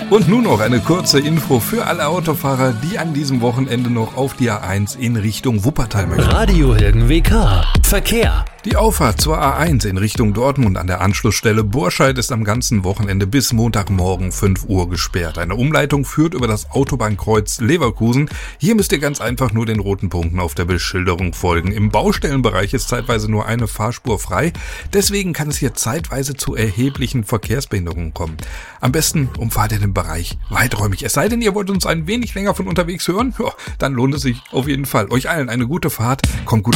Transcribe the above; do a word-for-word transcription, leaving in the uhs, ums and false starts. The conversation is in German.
Und nun noch eine kurze Info für alle Autofahrer, die an diesem Wochenende noch auf die A eins in Richtung Wuppertal möchten. Radio Hilgen W K. Verkehr. Die Auffahrt zur A eins in Richtung Dortmund an der Anschlussstelle Burscheid ist am ganzen Wochenende bis Montagmorgen fünf Uhr gesperrt. Eine Umleitung führt über das Autobahnkreuz Leverkusen. Hier müsst ihr ganz einfach nur den roten Punkten auf der Beschilderung folgen. Im Baustellenbereich ist zeitweise nur eine Fahrspur frei. Deswegen kann es hier zeitweise zu erheblichen Verkehrsbehinderungen kommen. Am besten umfahrt ihr den Bereich weiträumig. Es sei denn, ihr wollt uns ein wenig länger von unterwegs hören, ja, dann lohnt es sich auf jeden Fall. Euch allen eine gute Fahrt. Kommt gut.